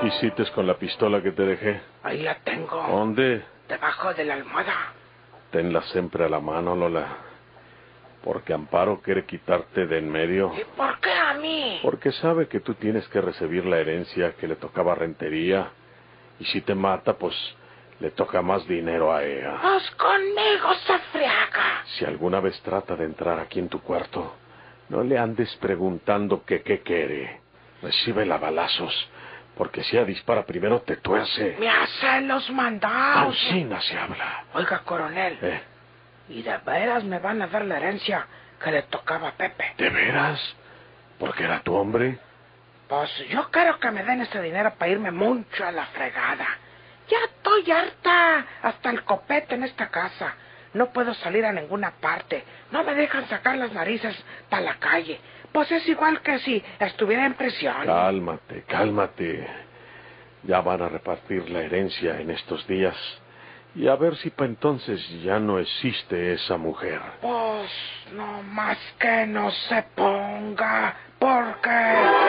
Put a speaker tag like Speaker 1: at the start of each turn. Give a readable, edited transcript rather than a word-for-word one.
Speaker 1: ¿Qué hiciste con la pistola que te dejé?
Speaker 2: Ahí la tengo.
Speaker 1: ¿Dónde?
Speaker 2: Debajo de la almohada.
Speaker 1: Tenla siempre a la mano, Lola. Porque Amparo quiere quitarte de en medio.
Speaker 2: ¿Y por qué a mí?
Speaker 1: Porque sabe que tú tienes que recibir la herencia que le tocaba a Rentería. Y si te mata, pues le toca más dinero a ella.
Speaker 2: Pues conmigo se friaga.
Speaker 1: Si alguna vez trata de entrar aquí en tu cuarto, no le andes preguntando qué quiere. Recíbela a balazos, porque si ella dispara primero te tuerce.
Speaker 2: Me hacen los mandados.
Speaker 1: Alcina se habla.
Speaker 2: Oiga, coronel. ¿Y de veras me van a dar la herencia que le tocaba a Pepe?
Speaker 1: ¿De veras? ¿Porque era tu hombre?
Speaker 2: Pues yo quiero que me den ese dinero para irme mucho a la fregada. Ya estoy harta, hasta el copete en esta casa. No puedo salir a ninguna parte. No me dejan sacar las narices para la calle. Pues es igual que si estuviera en prisión.
Speaker 1: Cálmate. Ya van a repartir la herencia en estos días. Y a ver si para entonces ya no existe esa mujer.
Speaker 2: Pues no más que no se ponga, porque...